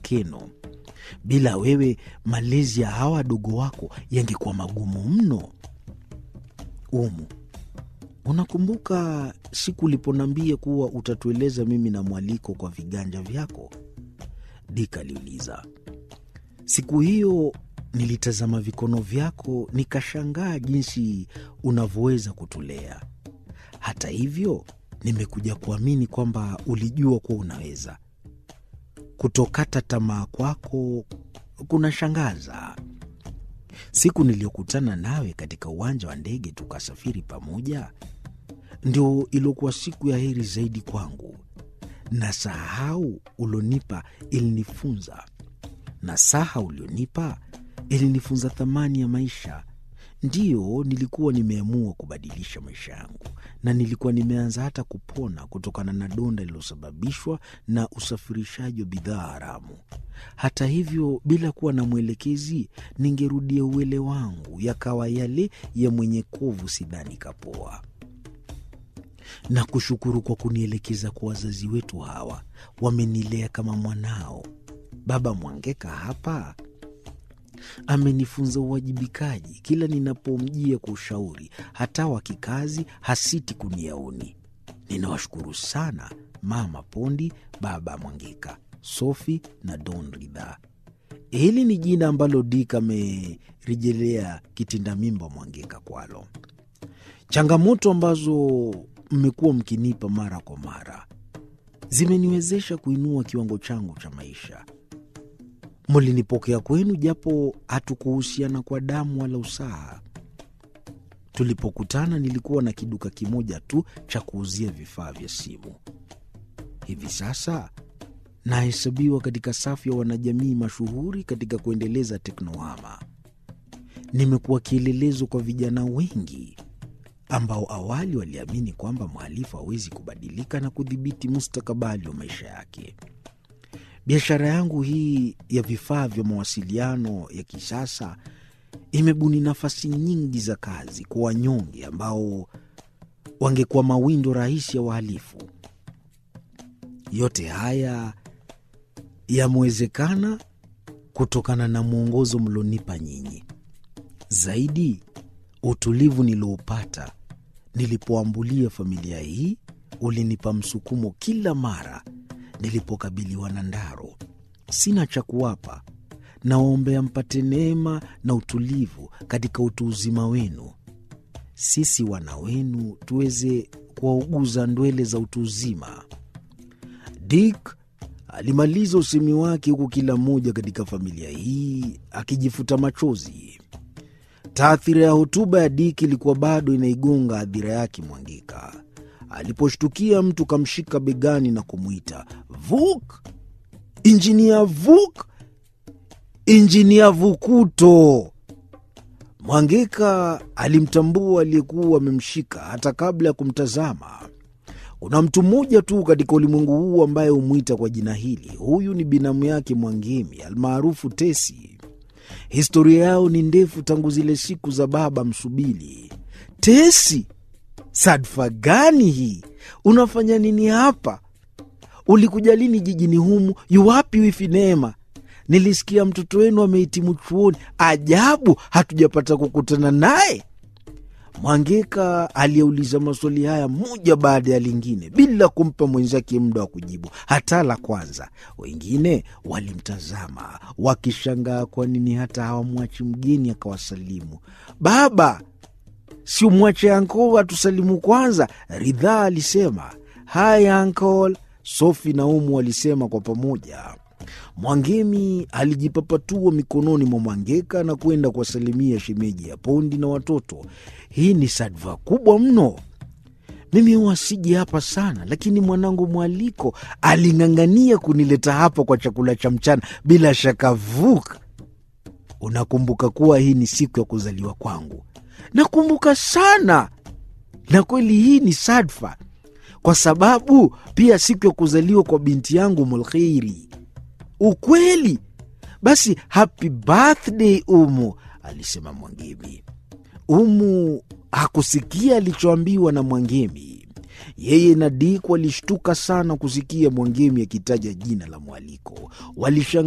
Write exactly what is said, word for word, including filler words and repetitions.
volkeno. Bila wewe, malezi ya hawa wadogo wako yangekuwa magumu mno. Umu, unakumbuka siku uliponambia kuwa utatueleza mimi na Mwaliko kwa viganja vyako? Dick aliuliza. Siku hiyo nilitazama vikono vyako nikashangaa jinsi unavyoweza kutulea. Hata hivyo, nimekuja kuamini kwamba ulijua kuwa unaweza. Kutokata tamaa kwako kunashangaza. Siku niliyokutana nawe katika uwanja wa ndege tukasafiri pamoja, ndio ilikuwa siku ya heri zaidi kwangu. Na sahau ulionipa ilinifunza. Na saha ulionipa ilinifunza thamani ya maisha. Ndiyo, nilikuwa nimeamua kubadilisha maisha yangu, na nilikuwa nimeanza hata kupona kutokana na donda lililosababishwa na usafirishaji wa bidhaa haramu. Hata hivyo, bila kuwa na mwelekezi, ningerudia uwele wangu yakawa yale ya mwenye kovu sidhani kapoa. Na kushukuru kwa kunielekeza kwa wazazi wetu hawa, wamenilea kama mwanao. Baba Mwangeka hapa amenifunza uwajibikaji. Kila ninapomjia kwa ushauri, hata wa kikazi, hasiti kuniauni. Ninawashukuru sana Mama Pondi, Baba Mwangeka, Sophie na Don Ridha. Hili ni jina ambalo Dick amerejelea kitinda mimba Mwangeka kwalo. Changamoto ambazo mmekuwa mkinipa mara kwa mara zimeniwezesha kuinua kiwango changu cha maisha. Mlinipokea kwenu japo hatukuhusiana kwa damu wala usaha. Tulipokutana nilikuwa na kiduka kimoja tu cha kuuzia vifaa vya simu. Hivi sasa nahesabiwa katika safu ya wanajamii mashuhuri katika kuendeleza teknohama. Nimekuwa kielelezo kwa vijana wengi ambao awali waliamini kwamba mhalifu hawezi kubadilika na kudhibiti mustakabali wa maisha yake. Biashara yangu hii ya vifaa vya mawasiliano ya kisasa imebuni nafasi nyingi za kazi kwa wanyonge ambao wangekuwa mawindo rahisi ya wahalifu. Yote haya yamewezekana kutokana na mwongozo mlonipa nyinyi. Zaidi, utulivu nilioupata nilipoambulia familia hii ulinipa msukumo kila mara nilipokabiliwa na ndaro. Sina cha kuwapa, naombea mpate neema na utulivu katika utu uzima wenu. Sisi wana wenu tuweze kuwauguza ndwele za utu uzima. Dick alimaliza usemi wake huku kila mmoja katika familia hii akijifuta machozi. Taathira ya hotuba ya Dick ilikuwa bado inaigonga hadhira yake Mwangeka. Aliposhtukia mtu kamshika begani na kumwita, "Vuk! Injinia Vuk! Injinia Vukuto!" Mwangeka alimtambua aliyekuwa amemshika hata kabla ya kumtazama. Kuna mtu mmoja tu katika ulimwengu huu ambaye humwita kwa jina hili. Huyu ni binamu yake Mwangemi, almaarufu Tesi. Historia yao ni ndefu tangu zile siku za baba Msubili. "Tesi, sadfa gani hii? Unafanya nini hapa? Ulikuja lini jijini humu? Yuwapi wifi Neema? Nilisikia mtoto wenu amehitimu chuoni. Ajabu, hatujapata kukutana naye." Mwangeka aliyeuliza maswali haya moja baada ya lingine bila kumpa mwenzake muda wa kujibu hata la kwanza. Wengine walimtazama wakishangaa kwa nini hata hawamwachi mgeni akawasalimu. "Baba, si umwache uncle atusalimu kwanza," Ridhaa alisema. "Hi uncle," Sophie na Umu walisema kwa pamoja. Mwangemi alijipapatua mikononi mwa Mwangeka na kwenda kuwasalimia shemeji ya Pondi na watoto. "Hii ni sadfa kubwa mno. Mimi huwa siji hapa sana, lakini mwanangu Mwaliko aling'ang'ania kunileta hapa kwa chakula cha mchana. Bila shaka Vuk, unakumbuka kuwa hii ni siku ya kuzaliwa kwangu?" "Nakumbuka sana, na kweli hii ni sadfa, kwa sababu pia siku ya kuzaliwa kwa binti yangu Mulkhairi." "Ukweli? Basi happy birthday Umu," alisema Mwangemi. Umu hakusikia alichoambiwa na Mwangemi. Yeye na Dick walishtuka sana kusikia Mwangemi akitaja jina la Mwaliko. Walishangaa